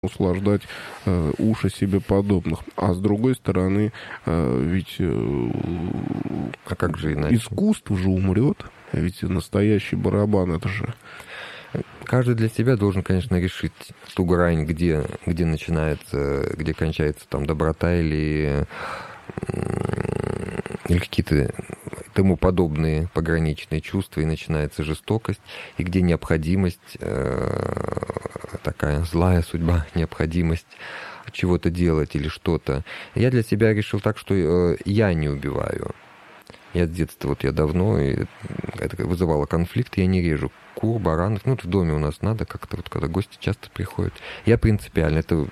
услаждать уши себе подобных. А с другой стороны, ведь а как же иначе? Искусство же умрет. Ведь настоящий барабан, это же... Каждый для себя должен, конечно, решить ту грань, где начинается, где кончается там доброта или какие-то тому подобные пограничные чувства, и начинается жестокость, и где необходимость, такая злая судьба, необходимость чего-то делать или что-то. Я для себя решил так, что я не убиваю. Я с детства, я давно, и это вызывало конфликт, я не режу кур, баранов. В доме у нас надо как-то, когда гости часто приходят. Я принципиально, это,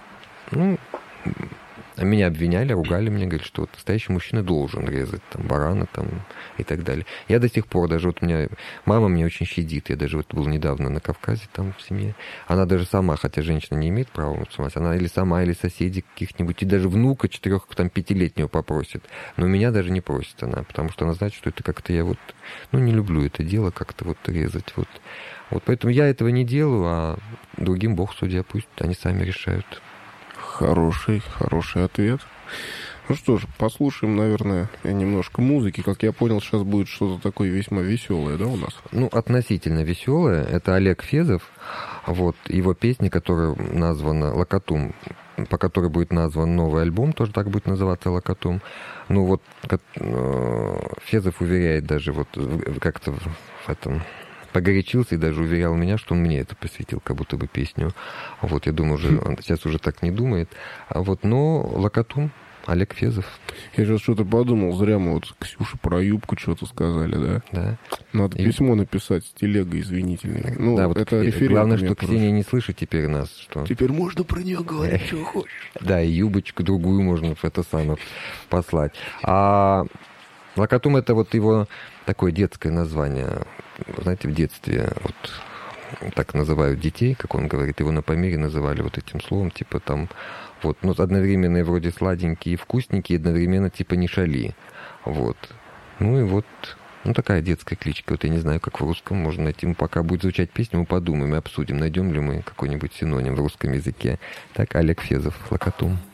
меня обвиняли, ругали меня, говорили, что настоящий мужчина должен резать барана и так далее. Я до сих пор, даже мама меня очень щадит. Я даже был недавно на Кавказе, в семье. Она даже сама, хотя женщина не имеет права она или сама, или соседи каких-нибудь, и даже внука 4-5-летнего попросит. Но меня даже не просит она, потому что она знает, что это как-то я не люблю это дело, как-то резать. Поэтому я этого не делаю, а другим Бог судья, пусть они сами решают. Хороший ответ. Ну что ж, послушаем, наверное, немножко музыки. Как я понял, сейчас будет что-то такое весьма веселое, да, у нас? Относительно веселое. Это Олег Фезов. Его песня, которая названа «Локотум», по которой будет назван новый альбом, тоже так будет называться «Локотум». Фезов уверяет даже как-то в этом... погорячился и даже уверял меня, что он мне это посвятил, как будто бы песню. Я думаю, он сейчас уже так не думает. Но «Локотум», Олег Фезов. Я сейчас что-то подумал, зря мы Ксюше про юбку что-то сказали, да? Да. Надо письмо написать с телегой извинительной. Это референт. Главное, что Ксения не слышит теперь нас. Что... Теперь можно про нее говорить, что хочешь. Да, и юбочку другую можно послать. А «Локотум» — это его такое детское название. Знаете, в детстве так называют детей, как он говорит, его на Памире называли этим словом, одновременно вроде сладенькие и вкусненькие, одновременно не шали. Такая детская кличка. Я не знаю, как в русском можно найти. Пока будет звучать песня, мы подумаем и обсудим, найдем ли мы какой-нибудь синоним в русском языке. Так, Олег Фезов, «Локотум».